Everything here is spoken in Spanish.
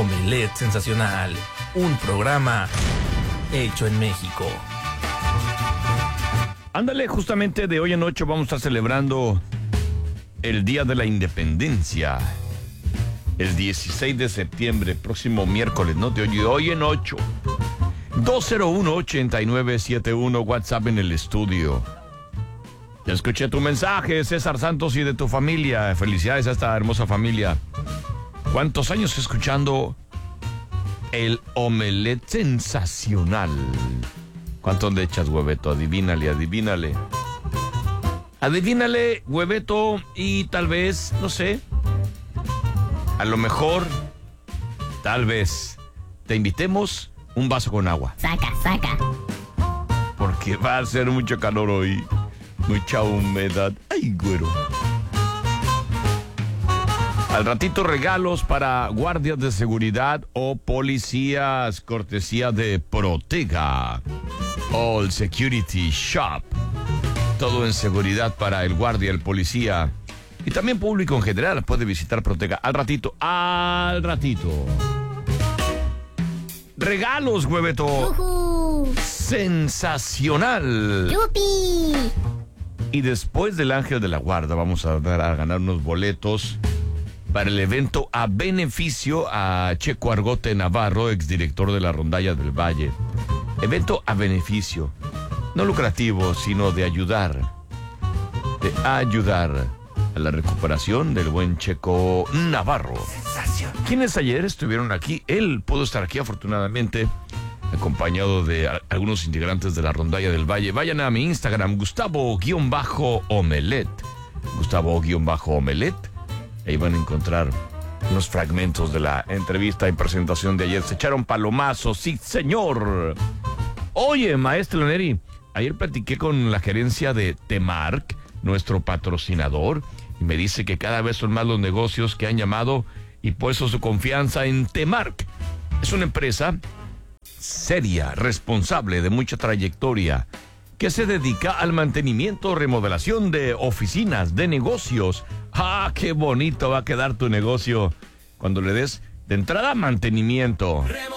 Omelette Sensacional, un programa hecho en México. Ándale, justamente de hoy en 8 vamos a estar celebrando el Día de la Independencia. El 16 de septiembre, próximo miércoles, ¿no? De hoy en 8. 201-8971, WhatsApp en el estudio. Ya escuché tu mensaje, César Santos, y de tu familia. Felicidades a esta hermosa familia. ¿Cuántos años escuchando el Omelette Sensacional? ¿Cuánto le echas, Hueveto? Adivínale. Adivínale, Hueveto, y tal vez, no sé, a lo mejor, tal vez, te invitemos un vaso con agua. Saca. Porque va a ser mucho calor hoy, mucha humedad. Ay, güero. Al ratito regalos para guardias de seguridad o policías, cortesía de Protega. All Security Shop. Todo en seguridad para el guardia, el policía y también público en general. Puede visitar Protega al ratito. Regalos, Hueveto. Sensacional. ¡Yupi! Y después del Ángel de la Guarda vamos a ganar unos boletos para el evento a beneficio a Checo Argote Navarro, exdirector de la Rondalla del Valle. Evento a beneficio, no lucrativo, sino de ayudar a la recuperación del buen Checo Navarro. Quienes ayer estuvieron aquí, él pudo estar aquí afortunadamente, acompañado de algunos integrantes de la Rondalla del Valle. Vayan a mi Instagram, Gustavo-Omelette. Gustavo-Omelette. Ahí van a encontrar unos fragmentos de la entrevista y presentación de ayer. Se echaron palomazos, sí, señor. Oye, maestro Neri, ayer platiqué con la gerencia de Temark, nuestro patrocinador, y me dice que cada vez son más los negocios que han llamado y puesto su confianza en Temark. Es una empresa seria, responsable, de mucha trayectoria, que se dedica al mantenimiento o remodelación de oficinas, de negocios. ¡Ah, qué bonito va a quedar tu negocio cuando le des de entrada mantenimiento!